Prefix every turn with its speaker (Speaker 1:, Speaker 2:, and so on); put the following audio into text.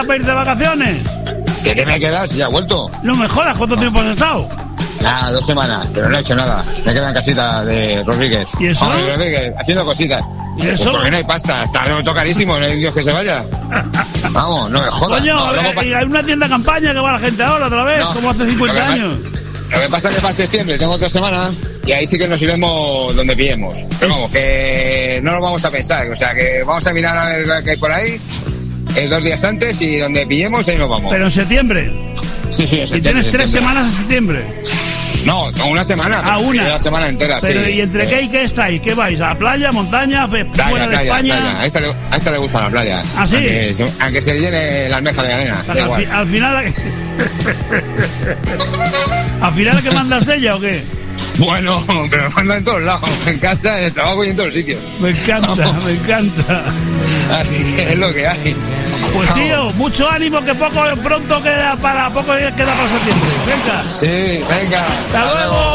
Speaker 1: para ir de vacaciones?
Speaker 2: ¿Qué me quedas? Si ya he vuelto.
Speaker 1: No me jodas, ¿cuánto tiempo has estado?
Speaker 2: Nada, 2 semanas, pero no he hecho nada. Me quedo en casita de Rodríguez.
Speaker 1: ¿Y eso?
Speaker 2: Vamos, Rodríguez, haciendo cositas.
Speaker 1: ¿Y eso?
Speaker 2: Pues porque no hay pasta, está todo carísimo, no hay Dios que se vaya. Vamos, no me jodas.
Speaker 1: Coño,
Speaker 2: No,
Speaker 1: hay una tienda de campaña que va la gente ahora otra vez,
Speaker 2: No,
Speaker 1: como hace 50 años.
Speaker 2: Lo que pasa es que para septiembre tengo 3 semanas y ahí sí que nos iremos donde pillemos. Pero vamos, que no lo vamos a pensar. O sea, que vamos a mirar a ver qué hay por ahí 2 días antes y donde pillemos ahí nos vamos.
Speaker 1: Pero en septiembre.
Speaker 2: Sí, en septiembre.
Speaker 1: Y tienes 3 semanas en septiembre.
Speaker 2: No, una semana.
Speaker 1: Una
Speaker 2: semana entera,
Speaker 1: pero,
Speaker 2: sí.
Speaker 1: ¿y entre qué y qué estáis? ¿Qué vais? ¿A la playa, montaña, fuera de España?
Speaker 2: Playa. A esta le gusta la playa.
Speaker 1: ¿Ah, sí?
Speaker 2: Aunque se llene la almeja de arena. Da igual.
Speaker 1: Al final... ¿Al final que mandas ella o qué?
Speaker 2: Bueno, pero me manda en todos lados. En casa, en el trabajo y en todos los sitios.
Speaker 1: Me encanta.
Speaker 2: Así que es lo que hay.
Speaker 1: Pues tío, mucho ánimo que pronto queda para septiembre. Venga.
Speaker 2: Sí, venga.
Speaker 1: Hasta luego.